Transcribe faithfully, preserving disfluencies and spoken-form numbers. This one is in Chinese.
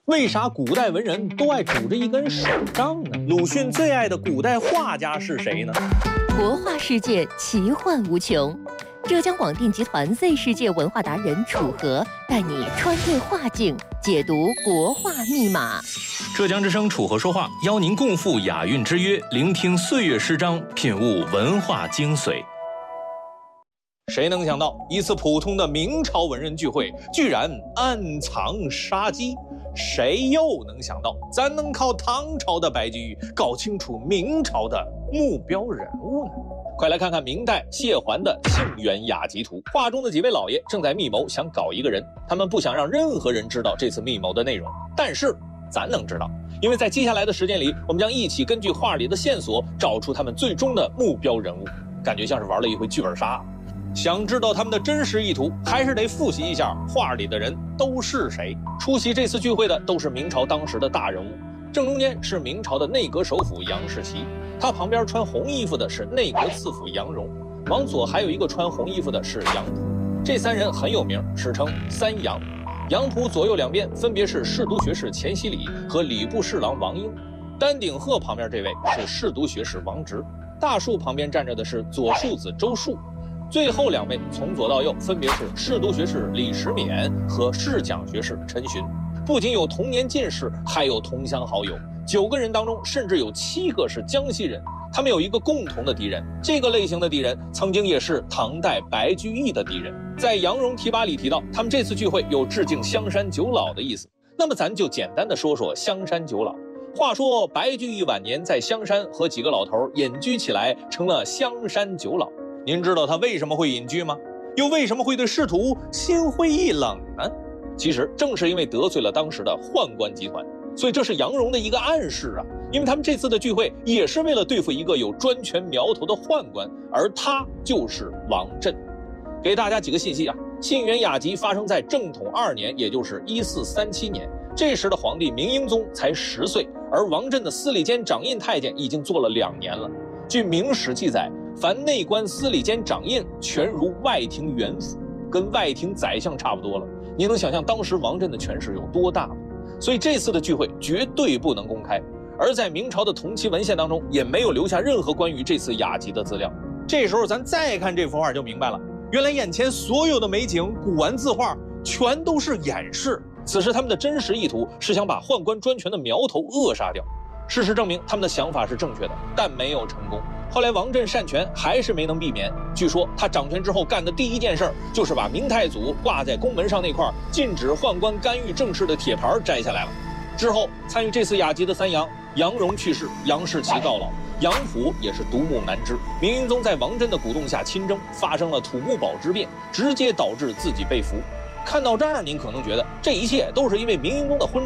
为啥古代文人都爱拄着一根手杖呢？鲁迅最爱的古代画家是谁呢？ 国画世界奇幻无穷，浙江广电集团 Z 世界文化达人楚河带你穿越画境，解读国画密码。 浙江之声楚河说话，邀您共赴雅韵之约，聆听岁月诗章，品悟文化精髓。 谁能想到，一次普通的明朝文人聚会，居然暗藏杀机？谁又能想到，咱能靠唐朝的白居易搞清楚明朝的目标人物呢？快来看看明代谢桓的《杏园雅集图》。画中的几位老爷正在密谋，想搞一个人，他们不想让任何人知道这次密谋的内容。但是咱能知道，因为在接下来的时间里，我们将一起根据画里的线索，找出他们最终的目标人物。感觉像是玩了一回剧本杀。想知道他们的真实意图，还是得复习一下画里的人都是谁。出席这次聚会的都是明朝当时的大人物，正中间是明朝的内阁首辅杨士奇，他旁边穿红衣服的是内阁次辅杨荣，往左还有一个穿红衣服的是杨仆。这三人很有名，史称三杨。杨仆左右两边分别是侍读学士钱熙礼和礼部侍郎王英，丹顶鹤旁边这位是侍读学士王直，大树旁边站着的是左庶子周树。最后两位从左到右分别是侍读学士李时勉和侍讲学士陈询，不仅有同年进士，还有同乡好友。九个人当中，甚至有七个是江西人。他们有一个共同的敌人，这个类型的敌人曾经也是唐代白居易的敌人。在杨荣提拔里提到，他们这次聚会有致敬香山九老的意思。那么咱就简单的说说香山九老。话说白居易晚年在香山和几个老头隐居起来，成了香山九老。您知道他为什么会隐居吗？又为什么会对仕途心灰意冷呢？其实正是因为得罪了当时的宦官集团，所以这是杨荣的一个暗示啊。因为他们这次的聚会也是为了对付一个有专权苗头的宦官，而他就是王振。给大家几个信息啊，《杏园雅集》发生在正统二年，也就是一四三七年。这时的皇帝明英宗才十岁，而王振的司礼监掌印太监已经做了两年了。据《明史》记载，凡内官司礼监掌印，全如外廷元辅，跟外廷宰相差不多了。你能想象当时王振的权势有多大吗？所以这次的聚会绝对不能公开。而在明朝的同期文献当中，也没有留下任何关于这次雅集的资料。这时候咱再看这幅画就明白了，原来眼前所有的美景、古玩字画全都是掩饰。此时他们的真实意图是想把宦官专权的苗头扼杀掉。事实证明，他们的想法是正确的，但没有成功。后来王振擅权，还是没能避免。据说他掌权之后干的第一件事，就是把明太祖挂在宫门上那块禁止宦官干预政事的铁牌摘下来了。之后参与这次雅集的三杨，杨荣去世，杨士奇告老，杨溥也是独木难支。明英宗在王振的鼓动下亲征，发生了土木堡之变，直接导致自己被俘。看到这儿，您可能觉得这一切都是因为明英宗的婚